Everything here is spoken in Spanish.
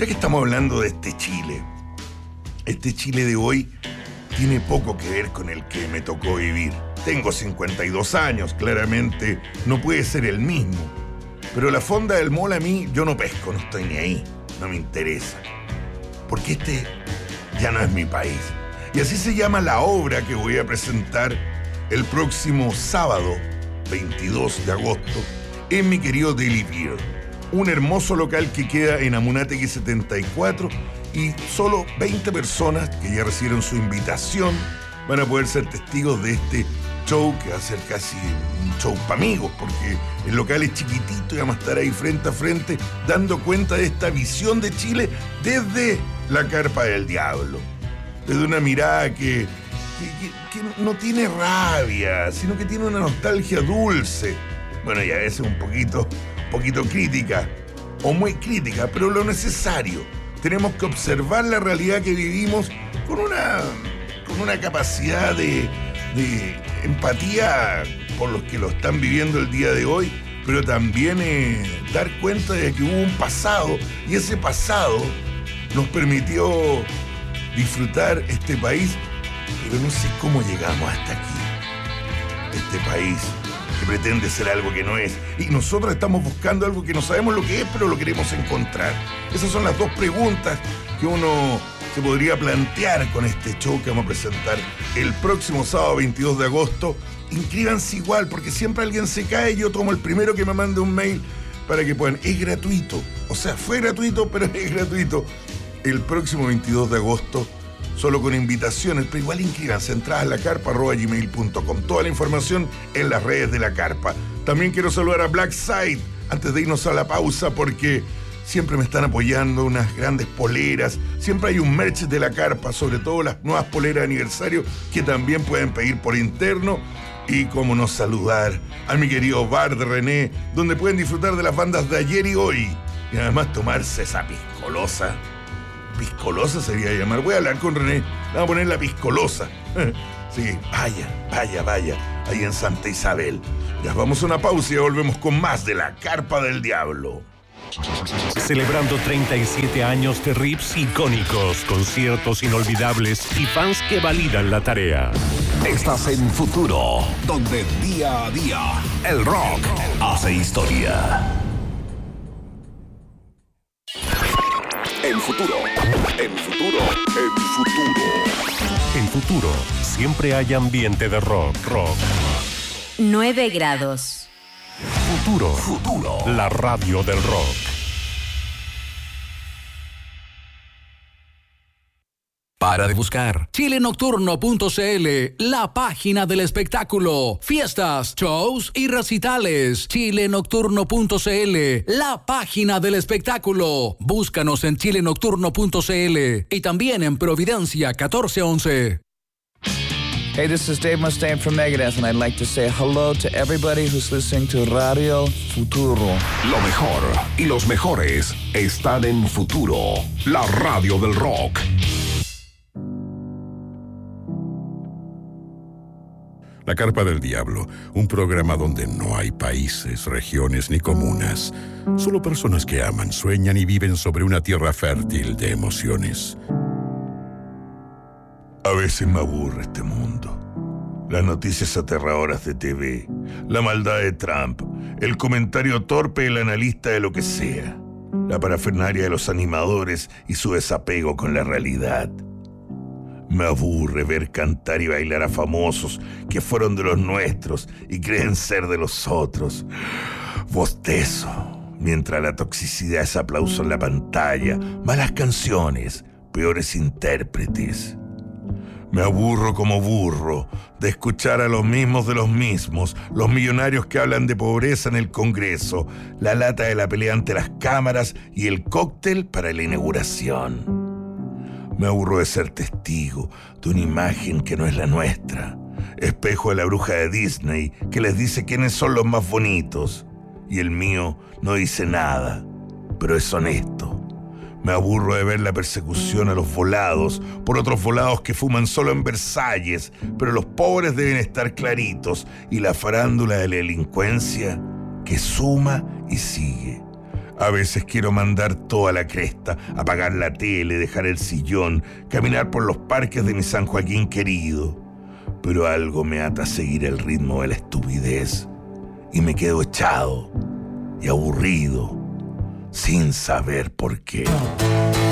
Ya que estamos hablando de este Chile de hoy tiene poco que ver con el que me tocó vivir. Tengo 52 años, claramente no puede ser el mismo. Pero la fonda del mall a mí, yo no pesco, no estoy ni ahí, no me interesa. Porque este ya no es mi país. Y así se llama la obra que voy a presentar el próximo sábado, 22 de agosto, en mi querido Daily Beer. Un hermoso local que queda en Amunátegui 74 y solo 20 personas que ya recibieron su invitación van a poder ser testigos de este show que va a ser casi un show para amigos, porque el local es chiquitito y vamos a estar ahí frente a frente dando cuenta de esta visión de Chile desde la Carpa del Diablo, desde una mirada que no tiene rabia, sino que tiene una nostalgia dulce, bueno, y a veces un poquito crítica o muy crítica, pero lo necesario. Tenemos que observar la realidad que vivimos con una capacidad de empatía por los que lo están viviendo el día de hoy, pero también dar cuenta de que hubo un pasado y ese pasado nos permitió disfrutar este país, pero no sé cómo llegamos hasta aquí. Este país que pretende ser algo que no es, y nosotros estamos buscando algo que no sabemos lo que es, pero lo queremos encontrar. Esas son las dos preguntas que uno se podría plantear con este show que vamos a presentar el próximo sábado 22 de agosto. Inscríbanse igual, porque siempre alguien se cae y yo tomo el primero que me mande un mail para que puedan. Es gratuito, o sea, fue gratuito, pero es gratuito. El próximo 22 de agosto, solo con invitaciones, pero igual inscríbanse, entradas a lacarpa@gmail.com. Toda la información en las redes de La Carpa. También quiero saludar a Black Side antes de irnos a la pausa, porque siempre me están apoyando unas grandes poleras. Siempre hay un merch de La Carpa, sobre todo las nuevas poleras de aniversario que también pueden pedir por interno. Y cómo no saludar a mi querido bar de René, donde pueden disfrutar de las bandas de ayer y hoy. Y además tomarse esa piscolosa. Piscolosa sería llamar. Voy a hablar con René. Le vamos a poner la piscolosa. Sí, vaya. Ahí en Santa Isabel. Ya vamos a una pausa y volvemos con más de La Carpa del Diablo. Celebrando 37 años de riffs icónicos, conciertos inolvidables y fans que validan la tarea. Estás en Futuro, donde día a día el rock hace historia. En Futuro. En Futuro, siempre hay ambiente de rock. 9 grados. Futuro. La radio del rock. Para de buscar chilenocturno.cl, la página del espectáculo, fiestas, shows y recitales. Chilenocturno.cl, la página del espectáculo. Búscanos en chilenocturno.cl y también en Providencia 1411. Hey, this is Dave Mustaine from Megadeth, and I'd like to say hello to everybody who's listening to Radio Futuro. Lo mejor y los mejores están en Futuro, la radio del rock. La Carpa del Diablo, un programa donde no hay países, regiones ni comunas. Solo personas que aman, sueñan y viven sobre una tierra fértil de emociones. A veces me aburre este mundo. Las noticias aterradoras de TV, la maldad de Trump, el comentario torpe del analista de lo que sea, la parafernalia de los animadores y su desapego con la realidad. Me aburre ver cantar y bailar a famosos que fueron de los nuestros y creen ser de los otros. Bostezo, mientras la toxicidad es aplauso en la pantalla, malas canciones, peores intérpretes. Me aburro como burro de escuchar a los mismos de los mismos, los millonarios que hablan de pobreza en el Congreso, la lata de la pelea ante las cámaras y el cóctel para la inauguración. Me aburro de ser testigo de una imagen que no es la nuestra, espejo de la bruja de Disney que les dice quiénes son los más bonitos, y el mío no dice nada, pero es honesto. Me aburro de ver la persecución a los volados por otros volados que fuman solo en Versalles, pero los pobres deben estar claritos, y la farándula de la delincuencia que suma y sigue. A veces quiero mandar toda la cresta, apagar la tele, dejar el sillón, caminar por los parques de mi San Joaquín querido. Pero algo me ata a seguir el ritmo de la estupidez y me quedo echado y aburrido, sin saber por qué.